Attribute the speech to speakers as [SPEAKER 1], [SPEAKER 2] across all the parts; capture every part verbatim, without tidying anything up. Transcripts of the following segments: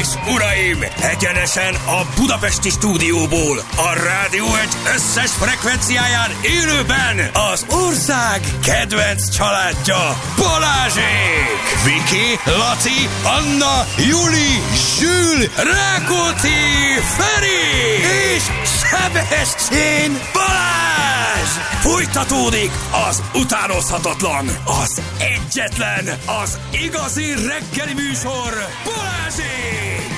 [SPEAKER 1] és uraim, egyenesen a budapesti stúdióból, a Rádió egy összes frekvenciáján élőben az ország kedvenc családja, Balázsék! Viki, Laci, Anna, Juli, Zsül, Rákóczi, Feri és Sebestyén Balázs! Folytatódik az utánozhatatlan, az egyetlen, az igazi reggeli műsor, Balázsék!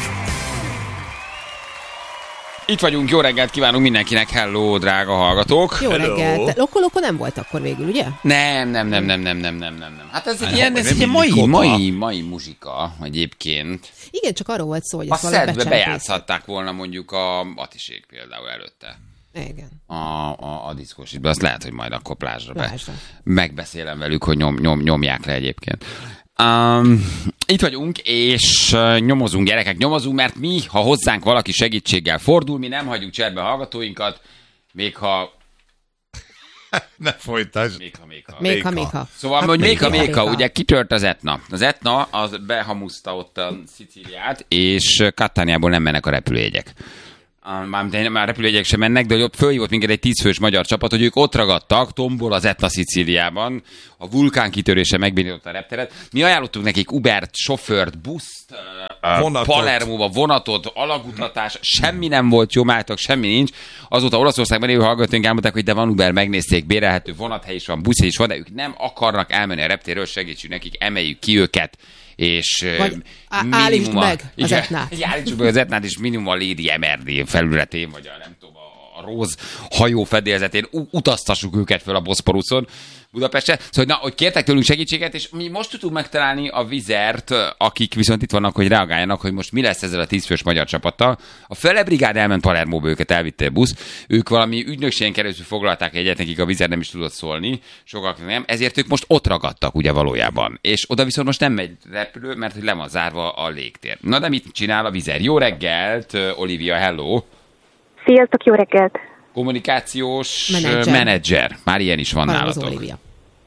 [SPEAKER 2] Itt vagyunk, jó reggelt kívánunk mindenkinek, hello, drága hallgatók.
[SPEAKER 3] Jó reggelt. Loko-loko nem volt akkor végül, ugye?
[SPEAKER 2] Nem, nem, nem, nem, nem, nem, nem, nem. Hát ez egy
[SPEAKER 4] Hát,
[SPEAKER 2] ilyen, ez egy mai, mai, mai muzsika egyébként.
[SPEAKER 3] Igen, csak arról volt szó, hogy
[SPEAKER 2] A
[SPEAKER 3] ezt valahogy
[SPEAKER 2] szedbe
[SPEAKER 3] becsempészték.
[SPEAKER 2] bejátszhatták volna mondjuk a Atisék például előtte.
[SPEAKER 3] Igen.
[SPEAKER 2] A, a, a diszkósítban, azt lehet, hogy majd akkor plázsra be.
[SPEAKER 3] Plázsra.
[SPEAKER 2] Megbeszélem velük, hogy nyom, nyom, nyomják le egyébként. Um, itt vagyunk, és uh, nyomozunk, gyerekek, nyomozunk, mert mi, ha hozzánk valaki segítséggel fordul, mi nem hagyjuk cserbe a hallgatóinkat, még ha...
[SPEAKER 4] Ne folytasd.
[SPEAKER 2] Még ha, még ha.
[SPEAKER 3] Még ha, még ha.
[SPEAKER 2] Szóval,
[SPEAKER 3] Hát
[SPEAKER 2] hogy még ha,
[SPEAKER 3] még
[SPEAKER 2] még ha,
[SPEAKER 3] ha.
[SPEAKER 2] ugye kitört az Etna. Az Etna, az behamuszta ott a Szicíliát, és Cataniából nem mennek a repülőjegyek. Már, már repülőjegyek sem mennek, de ott fölhívott minket egy tízfős magyar csapat, hogy ők ott ragadtak, tombol az Etna Szicíliában, a vulkán kitörése megbénította a repteret. Mi ajánlottunk nekik Ubert, sofőrt, buszt,
[SPEAKER 4] Vonatot.
[SPEAKER 2] Palermóba, vonatot, alagutatás, semmi nem volt jó, mátok, semmi nincs. Azóta Olaszországban élő hallgatóink elmondták, hogy de van Uber, megnézték, bérelhető vonathely is van, busz is van, de ők nem akarnak elmenni a reptérről, segítsünk nekik, emeljük ki őket. És
[SPEAKER 3] Vagy á- állítsd meg az Etnát.
[SPEAKER 2] Állítsd meg az Etnát, és minimum a Lady em er dé felületén, vagy a nem tudom, a Róz hajó fedélzetén u- utaztassuk őket fel a Boszporuszon Budapestre. Szóval, na, hogy kértek tőlünk segítséget, és mi most tudunk megtalálni a Vizert, akik viszont itt vannak, hogy reagáljanak, hogy most mi lesz ezzel a tízfős magyar csapattal. A Fele brigád elment Palermóba, őket elvitte a busz. Ők valami ügynökségen keresztül foglalták egyet, nekik a Vizer nem is tudott szólni, sokaknak nem, ezért ők most ott ragadtak ugye valójában. És oda viszont most nem megy repülő, mert hogy le van zárva a légtér. Na de mit csinál a Vizer? Jó reggelt, Olivia, hello!
[SPEAKER 5] Sziasztok, jó reggelt!
[SPEAKER 2] Kommunikációs
[SPEAKER 3] Menedzser.
[SPEAKER 2] menedzser. Már ilyen is van
[SPEAKER 3] Hanem az
[SPEAKER 2] nálatok.
[SPEAKER 3] Olivia.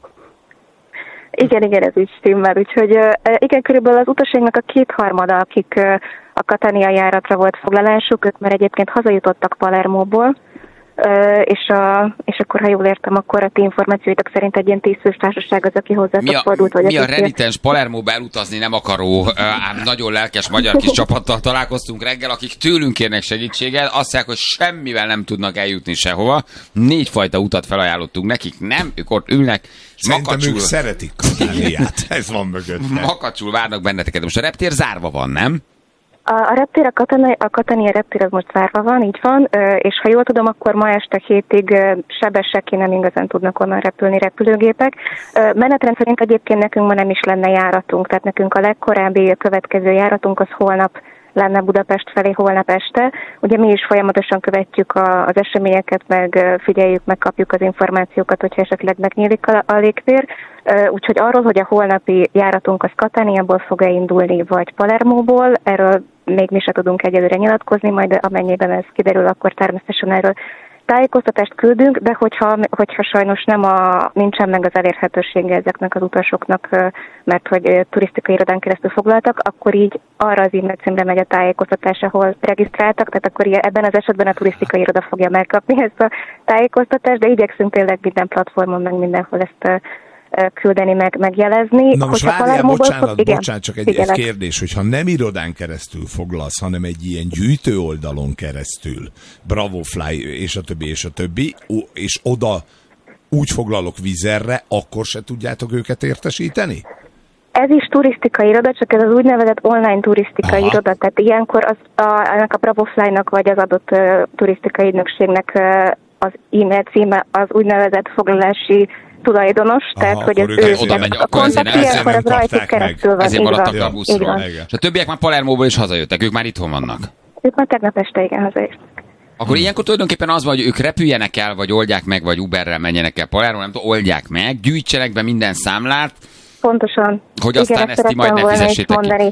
[SPEAKER 5] Igen, igen, ez így stimmel, úgyhogy uh, igen, körülbelül az utasainknak a kétharmada, akik uh, a Catania járatra volt foglalásuk, ők már egyébként hazajutottak Palermóból, uh, és, a, és akkor, ha jól értem, akkor a ti információitok szerint egy ilyen tízfős társaság az, aki hozzátok
[SPEAKER 2] Mi a,
[SPEAKER 5] fordult. Vagy
[SPEAKER 2] mi a
[SPEAKER 5] akik-
[SPEAKER 2] renitens Palermóba elutazni nem akaró, ám nagyon lelkes magyar kis csapattal találkoztunk reggel, akik tőlünk kérnek segítséget, azt mondják, hogy semmivel nem tudnak eljutni sehova. Négyfajta utat felajánlottunk nekik, nem, ők ott ülnek, és
[SPEAKER 4] Szerintem
[SPEAKER 2] makacsul,
[SPEAKER 4] ők szeretik Katániát. Ez van mögötte.
[SPEAKER 2] makacsul várnak benneteket. Most a reptér zárva van, nem?
[SPEAKER 5] A, a reptér, a Catania, a Catania reptér az most zárva van, így van, ö, és ha jól tudom, akkor ma este hétig ö, sebesek ki nem igazán tudnak onnan repülni repülőgépek. Ö, Menetrend szerint egyébként nekünk ma nem is lenne járatunk, tehát nekünk a legkorábbi a következő járatunk az holnap lenne Budapest felé holnap este. Ugye mi is folyamatosan követjük a, az eseményeket, meg ö, figyeljük, meg kapjuk az információkat, hogyha esetleg megnyílik a, a légtér. Ö, Úgyhogy arról, hogy a holnapi járatunk az Cataniából fog-e indulni, vagy Palermóból, erről még mi se tudunk egyelőre nyilatkozni, majd amennyiben ez kiderül, akkor természetesen erről tájékoztatást küldünk, de hogyha, hogyha sajnos nem a, nincsen meg az elérhetősége ezeknek az utasoknak, ö, mert hogy ö, turisztikai irodán keresztül foglaltak, akkor így arra az e-mail címre megy a tájékoztatás, ahol regisztráltak, tehát akkor ilyen, ebben az esetben a turisztikai iroda fogja megkapni ezt a tájékoztatást, de igyekszünk tényleg minden platformon, meg mindenhol ezt ö, küldeni, meg, megjelezni.
[SPEAKER 4] Na most
[SPEAKER 5] Hogyha
[SPEAKER 4] várjál,
[SPEAKER 5] Palermóból
[SPEAKER 4] bocsánat,
[SPEAKER 5] fog- igen,
[SPEAKER 4] bocsánat, csak egy, egy
[SPEAKER 5] figyelek.
[SPEAKER 4] kérdés, hogyha nem irodán keresztül foglalsz, hanem egy ilyen gyűjtő oldalon keresztül, Bravofly és a többi, és a többi, o- és oda úgy foglalok Vizerre, akkor se tudjátok őket értesíteni?
[SPEAKER 5] Ez is turisztikai iroda, csak ez az úgynevezett online turisztikai
[SPEAKER 4] Aha.
[SPEAKER 5] iroda, tehát ilyenkor az, a, ennek a Bravofly-nak vagy az adott uh, turisztikai ügynökségnek uh, az e-mail címe az úgynevezett foglalási tulajdonos,
[SPEAKER 4] Aha,
[SPEAKER 5] tehát hogy
[SPEAKER 4] akkor
[SPEAKER 5] az
[SPEAKER 4] ők
[SPEAKER 5] ő
[SPEAKER 4] ezt
[SPEAKER 2] oda
[SPEAKER 4] nem-
[SPEAKER 2] megy,
[SPEAKER 5] a
[SPEAKER 2] akkor ezért
[SPEAKER 5] kontakt,
[SPEAKER 2] nem-
[SPEAKER 5] ilyenkor
[SPEAKER 4] ezért
[SPEAKER 5] az
[SPEAKER 4] nem
[SPEAKER 5] rajtuk
[SPEAKER 4] kapták meg.
[SPEAKER 5] keresztül van.
[SPEAKER 2] Ezért
[SPEAKER 5] így van.
[SPEAKER 2] maradtak a
[SPEAKER 5] Így
[SPEAKER 2] buszról.
[SPEAKER 5] van.
[SPEAKER 4] Igen.
[SPEAKER 2] És a többiek már Palermóból is hazajöttek, ők már itthon vannak.
[SPEAKER 5] Ők már tegnap este igen hazaértek.
[SPEAKER 2] Akkor ilyenkor tulajdonképpen az van, hogy ők repüljenek el, vagy oldják meg, vagy Uberrel menjenek el Palermo, nem tudom, oldják meg, gyűjtsenek be minden számlát,
[SPEAKER 5] Pontosan.
[SPEAKER 2] Hogy aztán ezt ti majd ne
[SPEAKER 5] volna
[SPEAKER 2] fizessétek
[SPEAKER 5] itt
[SPEAKER 2] ki.
[SPEAKER 5] mondani.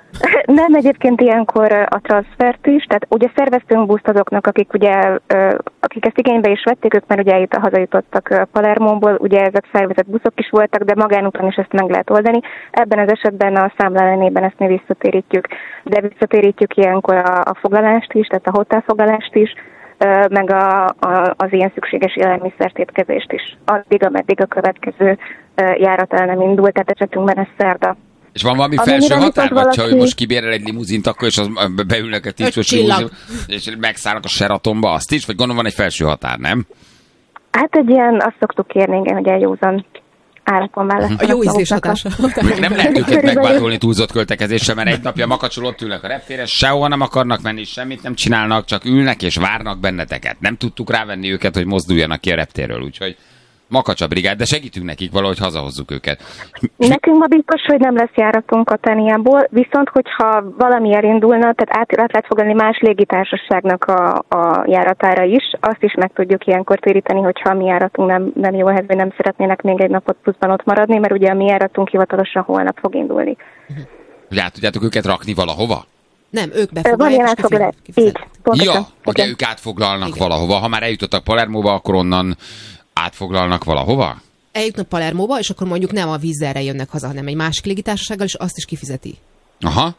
[SPEAKER 5] Nem, egyébként ilyenkor a transfert is, tehát ugye szerveztünk buszt azoknak, akik ugye, akik ezt igénybe is vették, ők már ugye itt hazajutottak Palermóból, ugye ezek szervezett buszok is voltak, de magánúton is ezt meg lehet oldani. Ebben az esetben a számla ellenében ezt mi visszatérítjük, de visszatérítjük ilyenkor a, a foglalást is, tehát a hotelfoglalást is, meg a, a, az ilyen szükséges élelmiszertétkezést is. Addig, ameddig a következő járat el nem indult, tehát esetünkben ez szerda.
[SPEAKER 2] És van valami felső határ, vagy valaki... ha ő most kibérel egy limuzint, akkor és az, beülnek a tízfős limuzin, és megszállnak a Sheratonba, azt is? Vagy gondolom van egy felső határ, nem?
[SPEAKER 5] Hát egy ilyen, azt szoktuk kérni, igen, hogy eljózan árakon választanak.
[SPEAKER 3] A jó ízlés hatása.
[SPEAKER 2] Nem lehet őket megvádolni túlzott költekezéssel, mert egy napja makacsul ott ülnek a reptéren, sehova nem akarnak menni, semmit nem csinálnak, csak ülnek és várnak benneteket. Nem tudtuk rávenni őket, hogy mozduljanak ki a reptérről, úgyhogy Makacsa brigád, de segítünk nekik valahogy hazahozzuk őket.
[SPEAKER 5] Nekünk ma biztos, hogy nem lesz járatunk Katániából, viszont hogyha valami elindulna, tehát át, át lehet fogadni más légitársaságnak a, a járatára is, azt is meg tudjuk ilyenkor téríteni, hogyha a mi járatunk nem, nem jó ehhez, vagy nem szeretnének még egy napot pluszban ott maradni, mert ugye a mi járatunk hivatalosan holnap fog indulni.
[SPEAKER 2] Hogy át tudjátok őket rakni valahova?
[SPEAKER 3] Nem, ők befoglalják, és
[SPEAKER 5] Így,
[SPEAKER 2] ja, ugye ők átfoglalnak igen. valahova. Ha már eljutottak Palermóba, akkor onnan átfoglalnak valahova?
[SPEAKER 3] Eljutnak Palermóba, és akkor mondjuk nem a vízzelre jönnek haza, hanem egy másik légitársasággal, és azt is kifizeti.
[SPEAKER 2] Aha.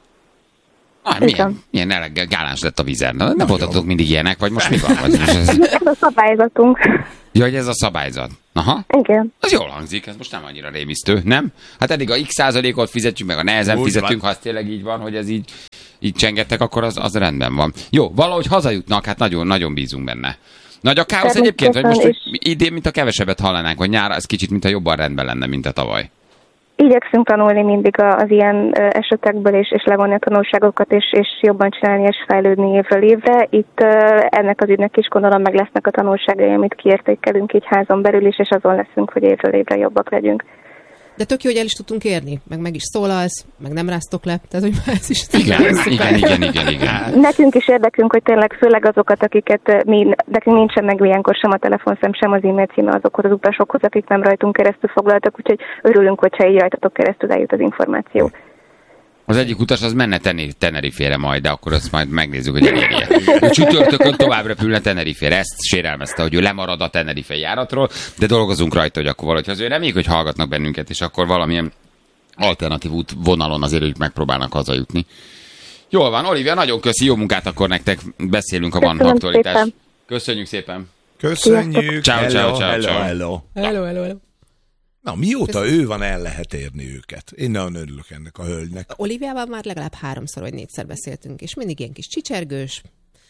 [SPEAKER 2] Ah, milyen, milyen eleggel gáláns lett a vízer. Na, nem voltatok mindig ilyenek, vagy most mi van? Vagy ez...
[SPEAKER 5] ez a szabályzatunk.
[SPEAKER 2] Ja, hogy ez a szabályzat. Aha.
[SPEAKER 5] Igen.
[SPEAKER 2] Az jól hangzik, ez most nem annyira rémisztő, nem? Hát eddig a x százalékot fizetjük, meg a nehezen úgy fizetünk, van. Ha az tényleg így van, hogy ez így, így csengettek, akkor az, az rendben van. Jó, valahogy hazajutnak, hát nagyon, nagyon bízunk benne. Nagy a káosz egyébként, vagy most hogy idén, mint a kevesebbet hallanánk, vagy nyára, ez kicsit, mint a jobban rendben lenne, mint a tavaly.
[SPEAKER 5] Igyekszünk tanulni mindig az ilyen esetekből, és, és levonni a tanulságokat, és, és jobban csinálni, és fejlődni évről évre. Itt ennek az ügynek is gondolom meg lesznek a tanulságai, amit kiértékelünk így házon belül is, és azon leszünk, hogy évről évre jobbak legyünk.
[SPEAKER 3] De tök jó, hogy el is tudtunk érni, meg meg is szólalsz, meg nem ráztok le, tehát hogy már ez is...
[SPEAKER 2] Igen, igen, igen, igen, igen.
[SPEAKER 5] Nekünk is érdekünk, hogy tényleg főleg azokat, akiket mi, nekünk nincsen meg ilyenkor sem a telefonszám, sem az e-mail címe azokhoz az utasokhoz, akik nem rajtunk keresztül foglaltak, úgyhogy örülünk, hogyha így rajtatok keresztül eljut az információ.
[SPEAKER 2] Az egyik utas az menne Tenerifére majd, de akkor azt majd megnézzük, hogy elérje. A csütörtökön tovább repülne Tenerifére. Ezt sérelmezte, hogy ő lemarad a Tenerife járatról, de dolgozunk rajta, hogy akkor valahogy az ő reméljük, hogy hallgatnak bennünket, és akkor valamilyen alternatív út vonalon azért ők megpróbálnak hazajutni. Jól van, Olivia, nagyon köszi, jó munkát akkor nektek. Beszélünk, ha van aktualitás. Köszönjük szépen.
[SPEAKER 4] Köszönjük.
[SPEAKER 2] Ciao, ciao, ciao, ciao.
[SPEAKER 4] Hello,
[SPEAKER 3] hello, hello, hello.
[SPEAKER 4] Na, mióta ő van, el lehet érni őket. Én nagyon örülök ennek a hölgynek.
[SPEAKER 3] Oliviával már legalább háromszor vagy négyszer beszéltünk, és mindig ilyen kis csicsergős,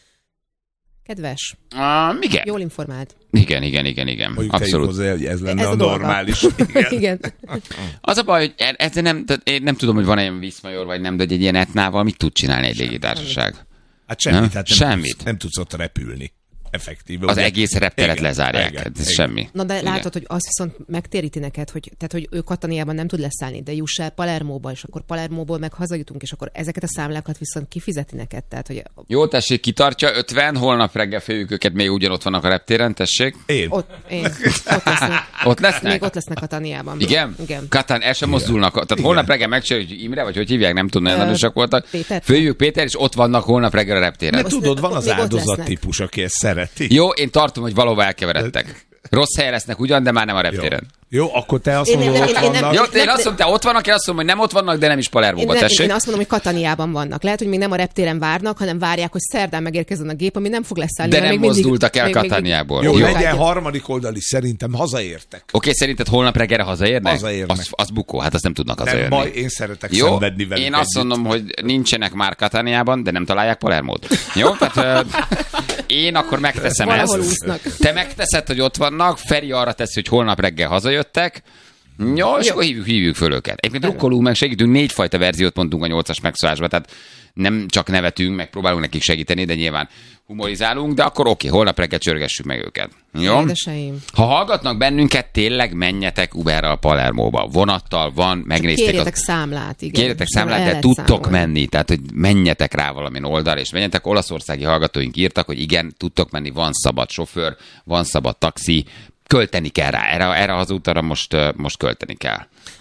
[SPEAKER 3] kedves,
[SPEAKER 2] uh, igen.
[SPEAKER 3] jól informált.
[SPEAKER 2] Igen, igen, igen, igen.
[SPEAKER 4] Mondjuk
[SPEAKER 2] abszolút.
[SPEAKER 4] Hozzá, hogy ez lenne ez a, a normális.
[SPEAKER 3] Igen. igen.
[SPEAKER 2] Az a baj, hogy ezzel nem, én nem tudom, hogy van-e ilyen Viszmajor, vagy nem, de egy ilyen etnával mit tud csinálni egy légitársaság?
[SPEAKER 4] Hát semmit, hát nem,
[SPEAKER 2] semmit.
[SPEAKER 4] Tudsz, nem tudsz ott repülni. Effektíve.
[SPEAKER 2] Az
[SPEAKER 4] ugye?
[SPEAKER 2] egész repteret igen, lezárják.
[SPEAKER 4] Igen,
[SPEAKER 2] ez
[SPEAKER 4] igen.
[SPEAKER 2] semmi.
[SPEAKER 3] Na de
[SPEAKER 2] igen.
[SPEAKER 3] látod, hogy azt viszont megtéríti neked, hogy, tehát, hogy ő Kataniában nem tud leszállni, de juss el Palermóba, és akkor Palermóból meg hazajutunk, és akkor ezeket a számlákat viszont kifizeti neked. Tehát, hogy...
[SPEAKER 2] Jó, tessék, kitartja ötven, holnap reggel féljük őket, még ugyanott vannak a reptéren, tessék.
[SPEAKER 4] Én.
[SPEAKER 3] Ott, én. Ott lesznek.
[SPEAKER 2] Ott lesznek?
[SPEAKER 3] Még ott lesznek Kataniában.
[SPEAKER 2] Igen?
[SPEAKER 3] Igen.
[SPEAKER 2] Katán, el sem mozdulnak. Tehát igen. Holnap reggel megcsináljuk, hogy Imre, vagy hogy hívják, nem tudom, nagyon erősek voltak.
[SPEAKER 3] Péter.
[SPEAKER 2] Följük Péter, és ott vannak holnap reggel a reptéren.
[SPEAKER 4] De tudod, van az
[SPEAKER 3] még ott
[SPEAKER 4] áldozat
[SPEAKER 3] lesznek.
[SPEAKER 4] típus, aki ezt szereti.
[SPEAKER 2] Jó, én tartom, hogy valahova elkeveredtek. Rossz helyen lesznek ugyan, de már nem a reptéren.
[SPEAKER 4] Jó, jó, akkor te azt
[SPEAKER 3] Én
[SPEAKER 4] mondod,
[SPEAKER 3] nem-
[SPEAKER 4] ott
[SPEAKER 3] én- én nem-
[SPEAKER 4] vannak.
[SPEAKER 2] Jó, én azt mondom, te ott vannak, én azt mondom, hogy nem ott vannak, de nem is
[SPEAKER 3] Én,
[SPEAKER 2] Palermóba,
[SPEAKER 3] nem,
[SPEAKER 2] tessék.
[SPEAKER 3] én azt mondom, hogy Kataniában vannak. Lehet, hogy még nem a reptéren várnak, hanem várják, hogy szerdán megérkezzen a gép, ami nem fog leszállni.
[SPEAKER 2] De
[SPEAKER 3] mert
[SPEAKER 2] nem
[SPEAKER 3] még mindig-
[SPEAKER 2] mozdultak el
[SPEAKER 3] még- még-
[SPEAKER 2] Kataniából.
[SPEAKER 4] Jó,
[SPEAKER 2] Jó.
[SPEAKER 4] legyen harmadik oldal is, szerintem hazaértek.
[SPEAKER 2] Oké, szerinted holnap reggelre hazaérnek?
[SPEAKER 4] Hazaérnek.
[SPEAKER 2] Az, az bukó, hát azt nem tudnak
[SPEAKER 4] Nem
[SPEAKER 2] hazaérni.
[SPEAKER 4] baj, én szeretek
[SPEAKER 2] Jó,
[SPEAKER 4] szenvedni velük
[SPEAKER 2] én azt
[SPEAKER 4] együtt.
[SPEAKER 2] mondom, hogy nincsenek már Kataniában, de nem találják Palermót. Jó, tehát uh, én akkor megteszem
[SPEAKER 3] Valahol
[SPEAKER 2] ezt.
[SPEAKER 3] úsznak.
[SPEAKER 2] Te megteszed, hogy ott vannak, Feri arra teszi, hogy holnap reggel hazajöttek. Jó, és akkor hívjuk, hívjuk föl őket. Egyébként rukkolunk meg, segítünk, négyfajta verziót mondtunk a nyolcas megszólásba, tehát nem csak nevetünk, meg próbálunk nekik segíteni, de nyilván humorizálunk, de akkor oké, holnap reggel csörgessük meg őket. Jó?
[SPEAKER 3] Édeseim.
[SPEAKER 2] Ha hallgatnak bennünket, tényleg menjetek Uberrel Palermóba. Vonattal van, megnézték.
[SPEAKER 3] Kérjetek
[SPEAKER 2] az...
[SPEAKER 3] számlát, igen.
[SPEAKER 2] Kérjetek számlát,
[SPEAKER 3] El
[SPEAKER 2] de
[SPEAKER 3] lehet
[SPEAKER 2] tudtok
[SPEAKER 3] számolni.
[SPEAKER 2] menni, tehát hogy menjetek rá valamin oldalra, és menjetek. Olaszországi hallgatóink írtak, hogy igen, tudtok menni, van szabad sofőr, van szabad taxi, költeni kell rá. Erre, erre az útra most, most költeni kell.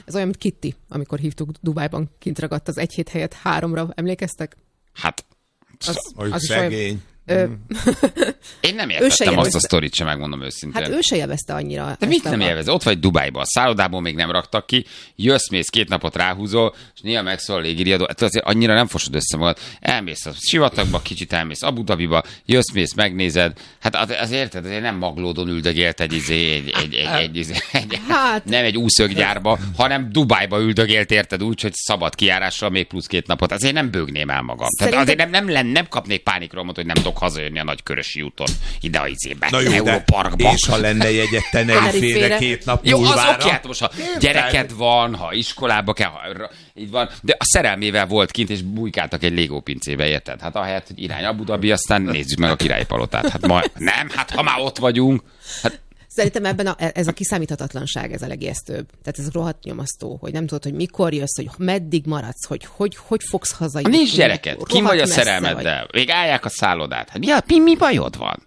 [SPEAKER 3] Ez olyan, mint Kitty, amikor hívtuk Dubájban, kint ragadt az egy hét helyett háromra, emlékeztek?
[SPEAKER 2] Hát,
[SPEAKER 3] Az,
[SPEAKER 4] Hogy
[SPEAKER 3] az is
[SPEAKER 4] szegény.
[SPEAKER 3] olyan, ö,
[SPEAKER 2] én nem
[SPEAKER 3] Ő se
[SPEAKER 2] értettem azt a
[SPEAKER 3] élvezte.
[SPEAKER 2] sztorit sem, megmondom őszintén.
[SPEAKER 3] hát ő se élvezte annyira.
[SPEAKER 2] De
[SPEAKER 3] ezt
[SPEAKER 2] mit
[SPEAKER 3] a-
[SPEAKER 2] nem élvez? Ott vagy Dubájban, a szállodából még nem raktak ki, jössz, mész, két napot ráhúzol, és néha megszól a légiriadó, hát azért annyira nem fosod össze magad. Elmész a sivatagba, kicsit elmész Abu Dhabiba, jössz, mész, megnézed. Hát az, az érted, azért nem Maglódon üldögélt egy, izé, egy, egy, egy, egy, izé, egy
[SPEAKER 3] Hát-
[SPEAKER 2] nem egy úszöggyárba, hanem Dubájba üldögélt, érted úgy, hogy szabad kijárással még plusz két napot. Azért nem bőgném el magam. Tehát
[SPEAKER 3] Szerintem-
[SPEAKER 2] azért nem, nem, nem, nem kapnék pánikrohamot, hogy nem tudok hazajönni a Nagykörösi úton ide a izébe,
[SPEAKER 4] Na jó, de
[SPEAKER 2] Európarkba.
[SPEAKER 4] és ha lenne jegyet Tenerifére
[SPEAKER 3] Tenerifére.
[SPEAKER 4] két nap
[SPEAKER 2] Jó, az
[SPEAKER 4] múlvára?
[SPEAKER 2] oké, hát most ha gyereked van, ha iskolába kell, ha r- így van, de a szerelmével volt kint, és bujkáltak egy Lego pincébe, érted? Hát ahelyett, hogy irány Abu Dhabi, aztán nézzük meg a Királyi Palotát. Hát ma, nem, hát ha már ott vagyunk, hát
[SPEAKER 3] Szerintem ebben a, ez a kiszámíthatatlanság, ez a legijesztőbb. Tehát ez rohadt nyomasztó, hogy nem tudod, hogy mikor jössz, hogy meddig maradsz, hogy hogy, hogy fogsz hazajönni.
[SPEAKER 2] nincs gyereked, kim vagy a szerelmeddel, még állják a szállodát. Hát mi, a- mi, mi bajod van?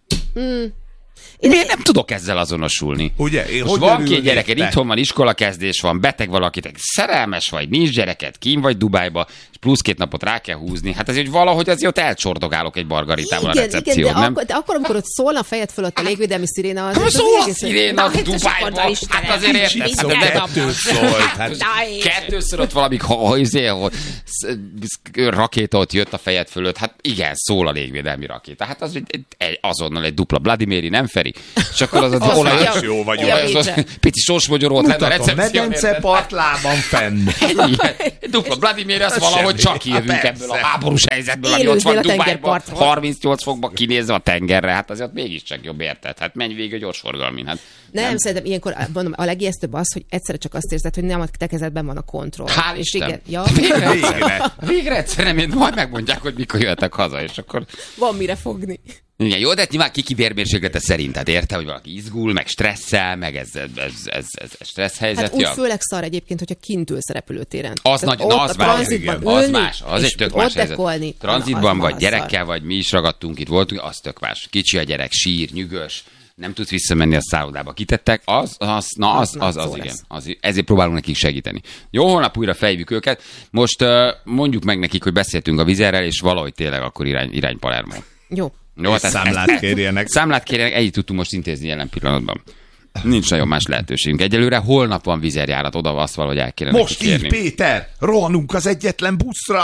[SPEAKER 3] Én-
[SPEAKER 2] Miért nem tudok ezzel azonosulni?
[SPEAKER 4] Ugye, én
[SPEAKER 2] Most
[SPEAKER 4] hogy
[SPEAKER 2] van
[SPEAKER 4] örülnék
[SPEAKER 2] két gyereked,
[SPEAKER 4] te?
[SPEAKER 2] itthon van, iskolakezdés van, beteg valakitek, szerelmes vagy, nincs gyereked, kín vagy Dubájba, és plusz két napot rá kell húzni. Hát ez hogy valahogy azért ott elcsordogálok egy margaritával a
[SPEAKER 3] Igen, igen,
[SPEAKER 2] recepción,
[SPEAKER 3] de,
[SPEAKER 2] nem?
[SPEAKER 3] akkor, de akkor, amikor ott szólna a fejed fölött a légvédelmi sziréna, az...
[SPEAKER 2] Hát
[SPEAKER 3] az
[SPEAKER 2] szól a
[SPEAKER 3] egész-
[SPEAKER 2] sziréna
[SPEAKER 3] Na, hát és
[SPEAKER 2] Dubájba,
[SPEAKER 3] akkor, na, Istenem,
[SPEAKER 2] hát azért érted,
[SPEAKER 3] mit
[SPEAKER 2] hát
[SPEAKER 3] kell
[SPEAKER 2] de-
[SPEAKER 3] dobni?
[SPEAKER 4] kettő szólt, hát
[SPEAKER 3] Na, és-
[SPEAKER 2] Kettőször ott valami ha, izé, hogy sz- rakéta ott jött a fejed fölött, hát igen, szól a légvédelmi rakéta. Hát az egy, egy, azonnal egy dupla Vladimiri, nem Feri? És akkor az az
[SPEAKER 3] Azt
[SPEAKER 2] olaj,
[SPEAKER 3] mondja,
[SPEAKER 4] is jó vagyok.
[SPEAKER 2] olaj- az- az- pici sorsmogyoró ott lenne a
[SPEAKER 4] Mutatom,
[SPEAKER 2] recepción.
[SPEAKER 4] medence
[SPEAKER 2] érted?
[SPEAKER 4] partlában fenn.
[SPEAKER 2] Ennyi. Egy dupla Vladimir, az
[SPEAKER 4] Ez
[SPEAKER 2] valahogy
[SPEAKER 4] semmi.
[SPEAKER 2] csak jövünk
[SPEAKER 4] Hát
[SPEAKER 2] ebből a
[SPEAKER 4] persze.
[SPEAKER 2] háborús helyzetből, ami ott
[SPEAKER 3] Élőznél
[SPEAKER 2] van
[SPEAKER 3] a
[SPEAKER 2] Dubájban,
[SPEAKER 3] tengerpartról.
[SPEAKER 2] harmincnyolc fokba kinézve a tengerre, hát azért ott mégiscsak jobb, érted? Hát menj végig a gyorsforgalmin. Hát
[SPEAKER 3] Nem, nem, szerintem ilyenkor mondom, a legijesztőbb az, hogy egyszerre csak azt érzed, hogy nem a te kezedben van a kontroll.
[SPEAKER 2] hál'
[SPEAKER 3] és
[SPEAKER 2] Isten.
[SPEAKER 3] igen, ja,
[SPEAKER 2] Végre,
[SPEAKER 4] Végre.
[SPEAKER 2] végre egyszer nem, majd megmondják, hogy mikor jöttek haza, és akkor...
[SPEAKER 3] van mire fogni.
[SPEAKER 2] Igen, jó, de nyilván kiki vérmérséklete szerint, tehát érte, hogy valaki izgul, meg stresszel, meg ez, ez, ez, ez, ez, ez stressz helyzet.
[SPEAKER 3] Hát úgy
[SPEAKER 2] ja.
[SPEAKER 3] főleg szar egyébként, hogyha kint ülsz a repülőtéren.
[SPEAKER 2] Az
[SPEAKER 3] Tehát
[SPEAKER 2] nagy,
[SPEAKER 3] ott
[SPEAKER 2] na, az
[SPEAKER 3] a
[SPEAKER 2] más,
[SPEAKER 3] tranzitban
[SPEAKER 2] igen, az
[SPEAKER 3] ülni,
[SPEAKER 2] más, az
[SPEAKER 3] és
[SPEAKER 2] egy tök
[SPEAKER 3] ott
[SPEAKER 2] más helyzet.
[SPEAKER 3] dekolni,
[SPEAKER 2] Tranzitban
[SPEAKER 3] na, az
[SPEAKER 2] vagy,
[SPEAKER 3] marha szar.
[SPEAKER 2] gyerekkel vagy, mi is ragadtunk itt, voltunk, az tök más. Kicsi a gyerek, sír, nyűgös, nem tudsz visszamenni a szállodába. Kitettek, az, az, na az, az, az,
[SPEAKER 3] nagy
[SPEAKER 2] az
[SPEAKER 3] szó
[SPEAKER 2] igen.
[SPEAKER 3] lesz.
[SPEAKER 2] Az, ezért próbálunk nekik segíteni. Jó, holnap újra fejvük őket. Most uh, mondjuk meg nekik, hogy beszéltünk a vizerrel, és valahogy tényleg akkor irány, irány Palermo.
[SPEAKER 3] Jó.
[SPEAKER 2] Jó,
[SPEAKER 4] És számlát kérjenek.
[SPEAKER 2] Számlát kérjenek, együtt tudtunk most intézni jelen pillanatban. Nincs nagyon más lehetőségünk. Egyelőre holnap van vizerjárat, oda azt valahogy el kéne
[SPEAKER 4] Most
[SPEAKER 2] neki
[SPEAKER 4] így,
[SPEAKER 2] kérni.
[SPEAKER 4] Péter, rohanunk az egyetlen buszra.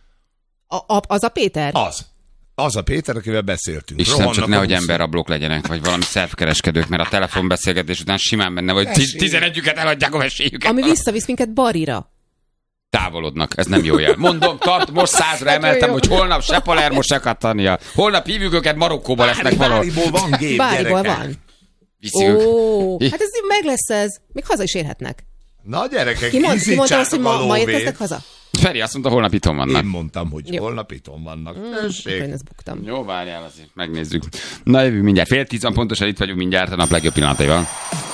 [SPEAKER 3] A, a, az a Péter?
[SPEAKER 4] Az. Az a Péter, akivel beszéltünk.
[SPEAKER 2] Istenem, csak
[SPEAKER 4] Rohannak a
[SPEAKER 2] nehogy
[SPEAKER 4] buszra.
[SPEAKER 2] emberrablók legyenek, vagy valami szervkereskedők, mert a telefonbeszélgetés után simán benne, vagy tiz- tizenegyüket eladják a meséjüket.
[SPEAKER 3] Ami visszavisz minket Barira.
[SPEAKER 2] Távolodnak, ez nem jó jel. Mondom, tart, most százra emeltem, hogy holnap se Palermo, se Catania. Holnap hívjuk őket, Marokkóba lesznek valahol.
[SPEAKER 4] Báriból van gép,
[SPEAKER 3] Báriból
[SPEAKER 4] gyerekek.
[SPEAKER 3] van.
[SPEAKER 2] Viszik ők.
[SPEAKER 3] Ó, hát ez meg lesz ez. Még haza is érhetnek.
[SPEAKER 4] Na gyerekek,
[SPEAKER 3] Ki, mond, ki mondta azt, hogy ma, ma
[SPEAKER 4] ízítsátok a
[SPEAKER 3] érkeztek
[SPEAKER 4] lóvét.
[SPEAKER 3] haza?
[SPEAKER 2] Feri azt mondta, holnap itthon vannak.
[SPEAKER 4] Én mondtam, hogy
[SPEAKER 3] Jó.
[SPEAKER 4] holnap itthon vannak.
[SPEAKER 3] Akkor
[SPEAKER 4] Tessék.
[SPEAKER 3] én ezt buktam.
[SPEAKER 2] Jó, várjál azért, megnézzük. Na jövő mindjárt. Fél tíz van pontosan, itt vagyunk mindjárt a nap legjobb pillanataival.